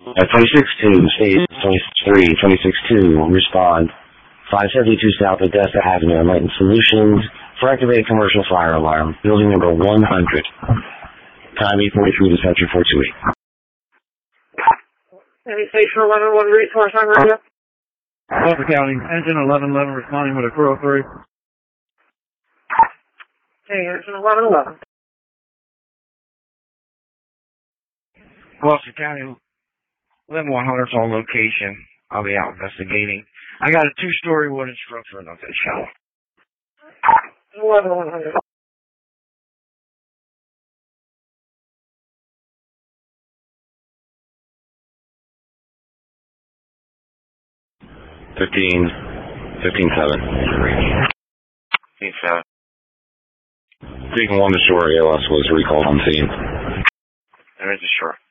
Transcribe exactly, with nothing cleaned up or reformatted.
At twenty-six two, state twenty-three, twenty-six two, respond. five seventy-two South Odessa Avenue, Enlightened Solutions, for activated commercial fire alarm, building number one hundred. Time eight forty-three to Century four two eight. Any station eleven one resource on radio? Gloucester County, engine eleven eleven responding with a crew of three. Hey, engine eleven eleven. Gloucester County, eleven one hundred on location. I'll be out investigating. I got a two-story wooden structure in the shower. eleven one hundred. Fifteen, fifteen seven. Fifteen seven. Beacon one to shore, A L S was recalled on scene. There is a shore.